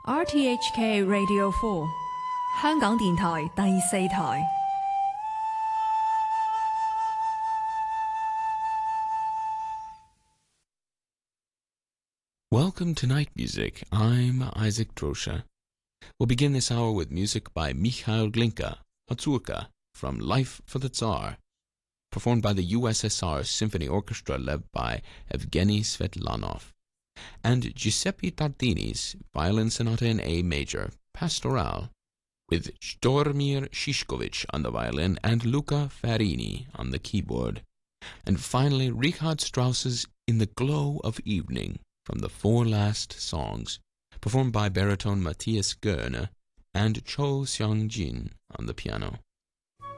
RTHK Radio 4香港電台第4台。 Welcome to Night Music. I'm Isaac Drosha. We'll begin this hour with music by Mikhail Glinka, Mazurka, from Life for the Tsar, performed by the USSR Symphony Orchestra led by Evgeny Svetlanov, and Giuseppe Tartini's Violin Sonata in A Major, Pastoral, with Stormir Shishkovich on the violin and Luca Farini on the keyboard. And finally, Richard Strauss's In the Glow of Evening, from the Four Last Songs, performed by baritone Matthias Goerne and Cho Seong-jin on the piano.